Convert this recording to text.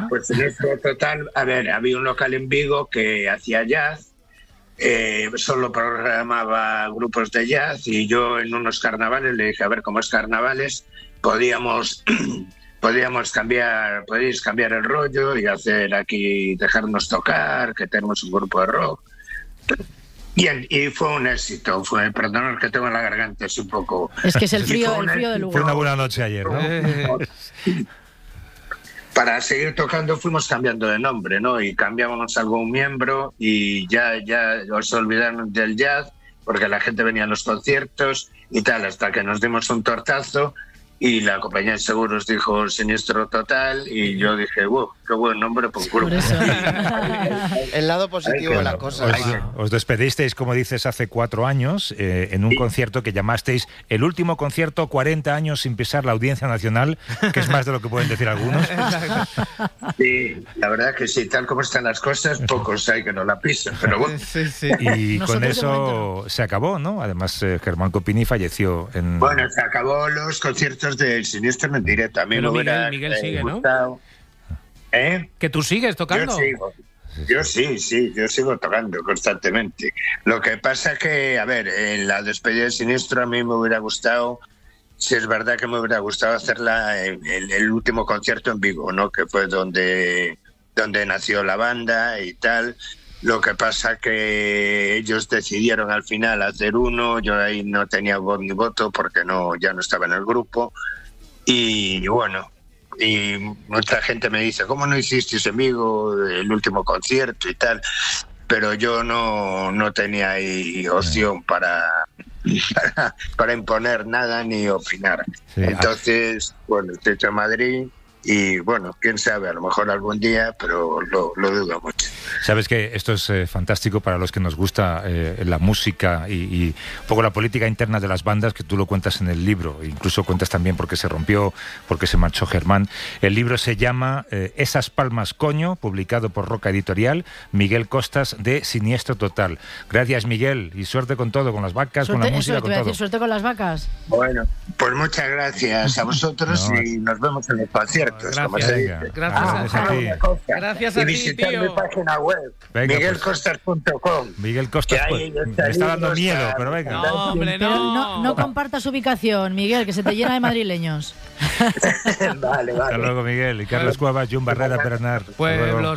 Pues Siniestro Total, a ver, había un local en Vigo que hacía jazz, solo programaba grupos de jazz, y yo en unos carnavales le dije, a ver, como es carnavales, podíais cambiar el rollo y hacer aquí, dejarnos tocar, que tenemos un grupo de rock. Y fue un éxito. Perdonad que tengo en la garganta, es un poco... Es que es el frío de Lugo. Fue una buena noche ayer, ¿no? Para seguir tocando fuimos cambiando de nombre, ¿no? Y cambiábamos algún miembro y ya os olvidaron del jazz, porque la gente venía a los conciertos y tal, hasta que nos dimos un tortazo y la compañía de seguros dijo Siniestro Total y yo dije, wow, qué buen nombre por grupo. El lado positivo de la cosa. Os despedisteis, como dices, hace 4 años en un concierto que llamasteis el último concierto 40 años sin pisar la Audiencia Nacional, que es más de lo que pueden decir algunos. Sí, la verdad que sí, tal como están las cosas, pocos hay que no la pisen, pero bueno. Sí. Y con eso se acabó, ¿no? Además, Germán Copini falleció en... Bueno, se acabó los conciertos del Siniestro en directo. A mí pero me hubiera Miguel sigue, gustado, ¿no? ¿Que tú sigues tocando? Yo sigo tocando constantemente. Lo que pasa que, a ver, en la despedida de Siniestro a mí me hubiera gustado, si es verdad que me hubiera gustado hacerla el último concierto en Vigo, ¿no? Que fue donde nació la banda y tal. Lo que pasa que ellos decidieron al final hacer uno, yo ahí no tenía voz ni voto porque ya no estaba en el grupo. Y bueno, y mucha gente me dice, ¿cómo no hicisteis en Vigo el último concierto y tal? Pero yo no tenía ahí opción para imponer nada ni opinar. Sí. Entonces, bueno, estoy en Madrid y bueno, quién sabe, a lo mejor algún día, pero lo dudo mucho. Sabes que esto es fantástico para los que nos gusta la música y un poco la política interna de las bandas, que tú lo cuentas en el libro, incluso cuentas también por qué se rompió, por qué se marchó Germán. El libro se llama Esas palmas coño, publicado por Roca Editorial, Miguel Costas de Siniestro Total. Gracias, Miguel, y suerte con todo, con las vacas, suerte, con la música, con todo. Suerte con las vacas. Bueno, pues muchas gracias a vosotros y nos vemos en los conciertos. Gracias a ti, tío. Mi página web, miguelcostas.com. Miguel Costas, me está dando miedo, pero venga. No, hombre, no. No compartas ubicación, Miguel, que se te llena de madrileños. Vale. Hasta luego, Miguel. Y Carlos Cuevas, Jun Barrera, Bernard. Pueblos